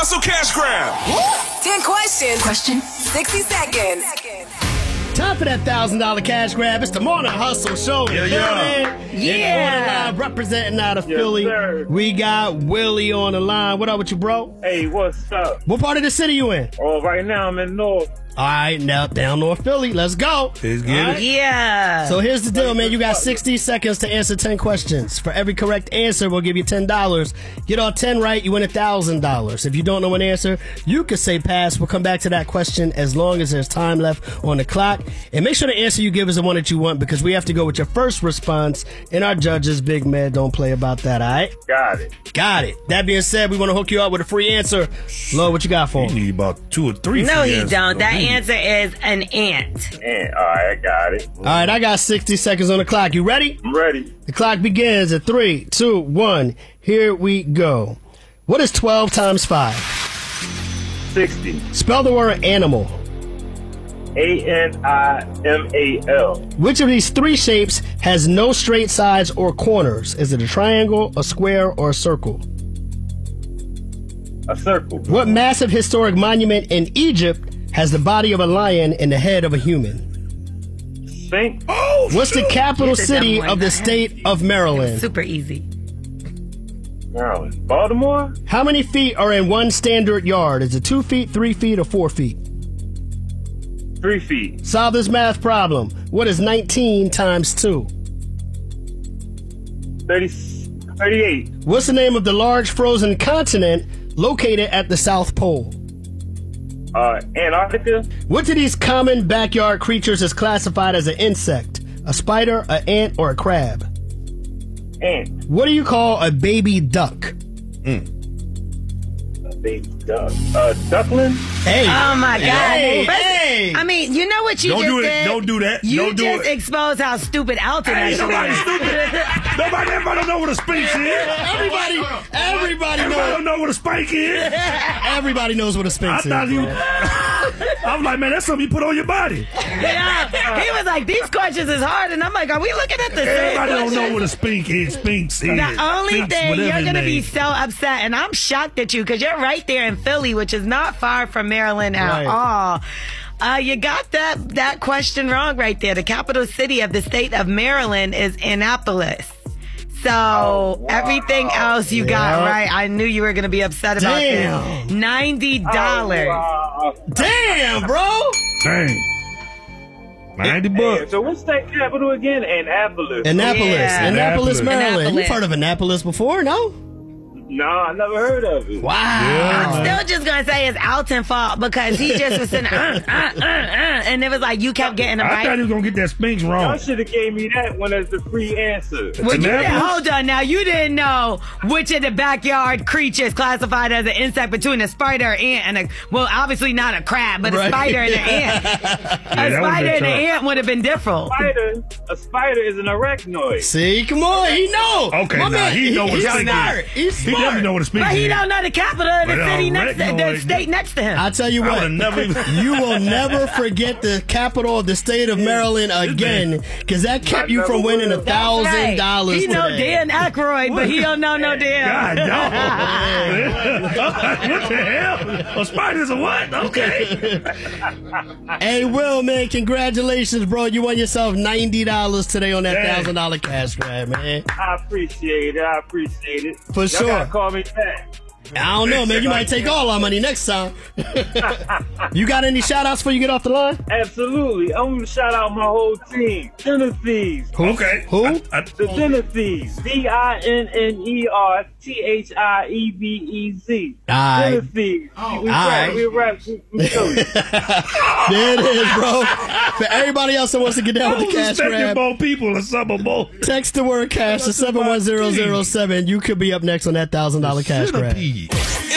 Hustle Cash Grab. 10 questions. 60 seconds. Time for that $1,000 cash grab. It's the Morning Hustle Show. Yeah. Representing out of Philly. Sir. We got Willie on the line. What up with you, bro? Hey, what's up? What part of the city you in? Oh, right now I'm in North. All right, now down North Philly. Let's go. Let's get it. Yeah. So here's the deal, man. You got 60 seconds to answer 10 questions. For every correct answer, we'll give you $10. Get all 10 right, you win $1,000. If you don't know an answer, you can say pass. We'll come back to that question as long as there's time left on the clock. And make sure the answer you give is the one that you want, because we have to go with your first response. And our judges, big man, don't play about that, all right? Got it. Got it. That being said, we want to hook you up with a free answer. Lord, what you got for You him? need about 2 or 3. No, free he answers. don't. That Damn. answer is an ant. And, all right, I got it. All right, I got 60 seconds on the clock. You ready? I'm ready. The clock begins at 3, 2, 1. Here we go. What is 12 times 5? 60. Spell the word animal. ANIMAL. Which of these three shapes has no straight sides or corners? Is it a triangle, a square, or a circle? A circle. What massive historic monument in Egypt has the body of a lion and the head of a human? Sphinx. Oh, What's the capital It's a dumb city one. of the state of Maryland? Super easy. Maryland. Baltimore. How many feet are in one standard yard? Is it 2 feet, 3 feet, or 4 feet? 3 feet. Solve this math problem. What is 19 times 2? 38. What's the name of the large frozen continent located at the South Pole? Antarctica. Which of these common backyard creatures is classified as an insect? A spider, an ant, or a crab? Ant. What do you call a baby duck? A baby duck. Duckling. Hey. Oh my God. Hey, But- hey. I mean, you know what you Don't just do it. did? Don't do that. You Don't do just it. exposed how stupid Alton Hey, actually nobody is. stupid. Everybody don't know what a sphinx is. Everybody Everybody knows. don't know what a spike is. Everybody knows what a I sphinx is. thought you. bro. I was like, man, that's something you put on your body. Yeah. He was like, these questions is hard. And I'm like, are we looking at the same Everybody don't question? know what a sphinx is. Sphinx is. The only Sphinx, thing whatever you're his going to be name. so upset, and I'm shocked at you because you're right there in Philly, which is not far from Maryland at Right. all. You got that question wrong right there. The capital city of the state of Maryland is Annapolis. So everything else you got right. I knew you were going to be upset about Damn. this. $90. Wow. Damn, bro. Dang. 90 Hey, bucks. so what's that capital again? Annapolis. Annapolis. Yeah. Annapolis, Maryland. Annapolis. You've heard of Annapolis before, no? No, I never heard of it. Wow. I'm still just going to say it's Alton's fault because he just was saying, and it was like you kept getting them I thought he right. was going to get that sphinx Y'all wrong. should have gave me that one as the free answer. Well, you didn't, Annapolis? hold on now. You didn't know which of the backyard creatures classified as an insect between a spider, ant, and a, well, obviously not a crab, but a Right. spider and an ant. A that would've spider been and an tough. ant would have been different. A spider is an arachnoid. See, come on, he know. Okay, My now man, he know what a he's sphinx smart. is. He's He smart. definitely know what a sphinx But is. he don't know the capital of the But city next to arachnoid- the state next to him. I tell you I what, would've never even- you will never forget the capital of the state of Maryland again, because that kept you from winning $1,000 He know today. Dan Aykroyd, but he don't know no Dan. God, no. What the hell? A spider's a what? Okay. Hey, Will, man, congratulations, bro. You won yourself $90 today on that Dang. $1,000 cash grab, man. I appreciate it. For Y'all sure. gotta call me back. I don't know, man. You might take all our money next time. You got any shout-outs before you get off the line? Absolutely. I'm gonna shout out my whole team. Dinner Thieves. Okay. Who? The Dinner Thieves. DINNER THIEVEZ. All right. Dinner Thieves. We right. rap. We Philly. There it is, bro. For everybody else that wants to get down I with was the cash expecting grab, more people or something more. text the word cash to 71007. You could be up next on that $1,000 cash grab. Centipede.